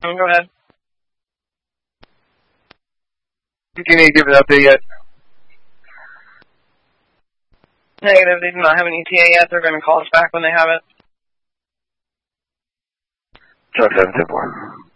Go ahead. Do you need to give an update yet? Negative. They do not have an ETA yet. They're going to call us back when they have it. Truck 774.